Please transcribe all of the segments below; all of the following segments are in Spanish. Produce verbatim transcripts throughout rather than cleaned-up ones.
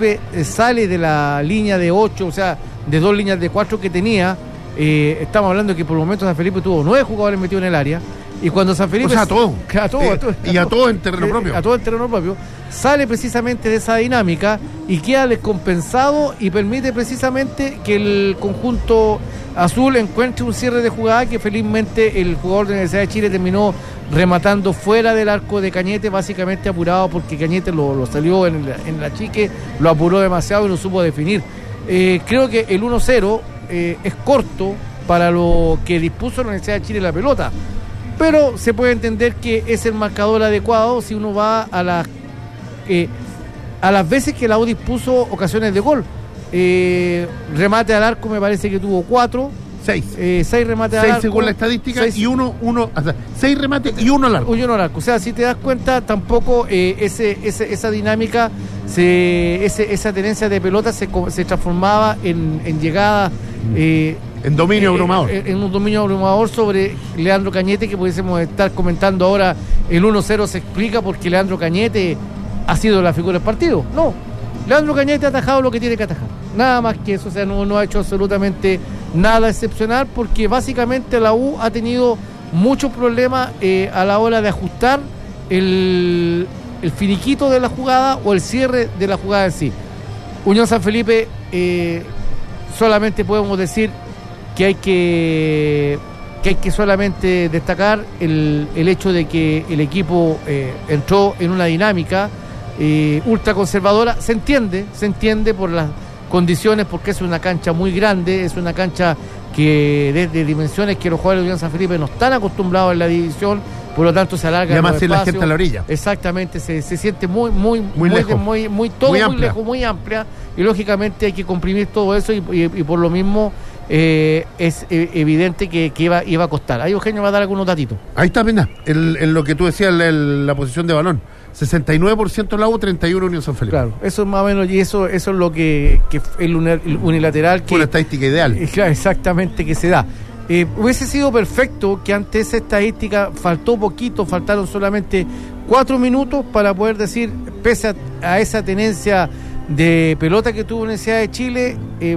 Felipe eh, sale de la línea de ocho, o sea, de dos líneas de cuatro que tenía. Eh, estamos hablando que por el momento San Felipe tuvo nueve jugadores metidos en el área. Y cuando San Felipe... O sea, a todos. A todo, eh, a todo, y a todos en terreno eh, propio. A todo en terreno propio. Sale precisamente de esa dinámica y queda descompensado y permite precisamente que el conjunto azul encuentre un cierre de jugada que felizmente el jugador de la Universidad de Chile terminó rematando fuera del arco de Cañete, básicamente apurado porque Cañete lo, lo salió en la, en la chique, lo apuró demasiado y no supo definir. Eh, creo que el uno cero eh, es corto para lo que dispuso la Universidad de Chile la pelota, pero se puede entender que es el marcador adecuado si uno va a las eh, a las veces que la U dispuso ocasiones de gol. Eh, remate al arco me parece que tuvo cuatro, seis, eh, seis remates seis al arco, según la estadística, seis, y uno, uno, o sea, seis remates y uno al arco. Y uno al arco. O sea, si te das cuenta, tampoco eh, ese, ese, esa dinámica, se, ese, esa tenencia de pelota se, se transformaba en, en llegada. Eh, En dominio eh, abrumador. En, en un dominio abrumador sobre Leandro Cañete, que pudiésemos estar comentando ahora. El uno cero se explica porque Leandro Cañete ha sido la figura del partido. No, Leandro Cañete ha atajado lo que tiene que atajar. Nada más que eso, o sea, no, no ha hecho absolutamente nada excepcional porque básicamente la U ha tenido muchos problemas eh, a la hora de ajustar el, el finiquito de la jugada o el cierre de la jugada en sí. Unión San Felipe, eh, solamente podemos decir que hay que que hay que solamente destacar el, el hecho de que el equipo eh, entró en una dinámica eh, ultra conservadora. Se entiende, se entiende por las condiciones, porque es una cancha muy grande, es una cancha que de, de dimensiones que los jugadores de Unión San Felipe no están acostumbrados en la división, por lo tanto se alarga. Y además si la gente a la orilla. Exactamente, se, se siente muy, muy, muy, muy lejos. muy, muy todo muy, muy lejos, muy amplia, y lógicamente hay que comprimir todo eso y, y, y por lo mismo eh, es eh, evidente que, que iba, iba a costar. Ahí Eugenio va a dar algunos datitos. Ahí está, Pena, el, el, lo que tú decías, el, el, la posición de balón. sesenta y nueve por ciento la U, treinta y uno Unión San Felipe. Claro, eso es más o menos, y eso, eso es lo que, que el unilateral que... Una estadística ideal. Eh, claro, exactamente, que se da. Eh, hubiese sido perfecto que ante esa estadística faltó poquito, faltaron solamente cuatro minutos para poder decir, pese a, a esa tenencia de pelota que tuvo la Universidad de Chile, eh,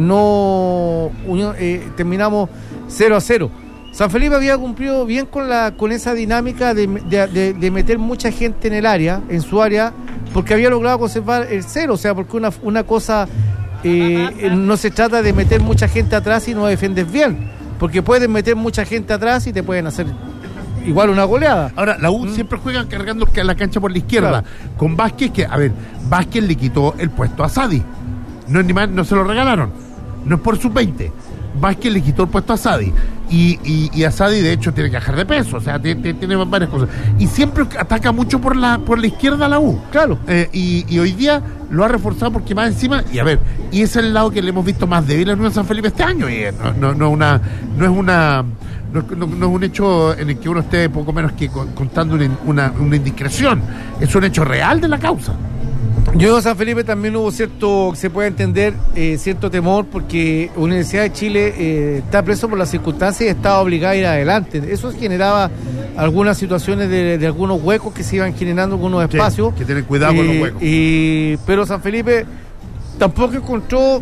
no unión, eh, terminamos cero a cero. San Felipe había cumplido bien con la con esa dinámica de, de, de, de meter mucha gente en el área, en su área, porque había logrado conservar el cero, o sea, porque una, una cosa, eh, no se trata de meter mucha gente atrás y no defendes bien, porque pueden meter mucha gente atrás y te pueden hacer igual una goleada. Ahora, la U mm. siempre juega cargando la cancha por la izquierda, claro. Con Vázquez, que, a ver, Vázquez le quitó el puesto a Sadi, no es ni más, no se lo regalaron, no es por sub veinte. Vázquez le quitó el puesto a Sadi y, y, y a Sadi de hecho tiene que bajar de peso, o sea, tiene, tiene varias cosas y siempre ataca mucho por la por la izquierda la U, claro, eh, y, y hoy día lo ha reforzado porque más encima, y a ver, y es el lado que le hemos visto más débil a Unión San Felipe este año, y no, no, no, una, no es una no, no, no es un hecho en el que uno esté poco menos que contando una, una, una indiscreción, es un hecho real de la causa. Yo en San Felipe también hubo cierto, se puede entender, eh, cierto temor porque Universidad de Chile eh, está preso por las circunstancias y estaba obligada a ir adelante. Eso generaba algunas situaciones de, de algunos huecos que se iban generando, algunos espacios. Sí, que tener cuidado eh, con los huecos. Y, pero San Felipe tampoco encontró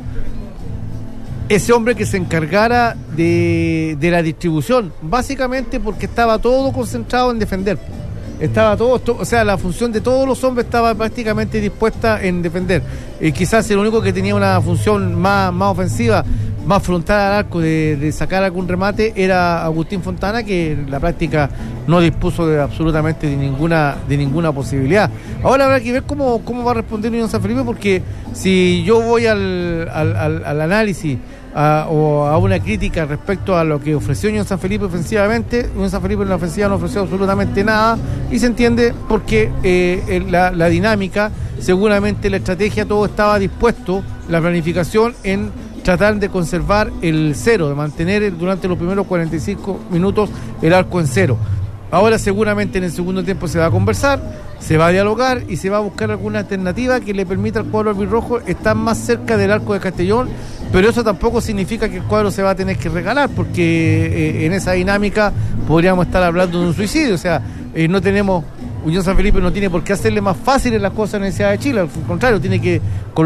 ese hombre que se encargara de, de la distribución, básicamente porque estaba todo concentrado en defender. Estaba todo, to, o sea, la función de todos los hombres estaba prácticamente dispuesta en defender. Eh, quizás el único que tenía una función más, más ofensiva, más frontal al arco, de, de sacar algún remate, era Agustín Fontana, que en la práctica no dispuso de absolutamente de ninguna, de ninguna posibilidad. Ahora habrá que ver cómo, cómo va a responder Unión San Felipe, porque si yo voy al, al, al, al análisis A, o a una crítica respecto a lo que ofreció Unión San Felipe ofensivamente, Unión San Felipe en la ofensiva no ofreció absolutamente nada y se entiende porque eh, la, la dinámica, seguramente la estrategia, todo estaba dispuesto, la planificación en tratar de conservar el cero, de mantener el, durante los primeros cuarenta y cinco minutos el arco en cero. Ahora seguramente en el segundo tiempo se va a conversar, se va a dialogar y se va a buscar alguna alternativa que le permita al cuadro albirrojo estar más cerca del arco de Castellón, pero eso tampoco significa que el cuadro se va a tener que regalar, porque eh, en esa dinámica podríamos estar hablando de un suicidio, o sea, eh, no tenemos, Unión San Felipe no tiene por qué hacerle más fáciles las cosas a la Universidad de Chile, al contrario, tiene que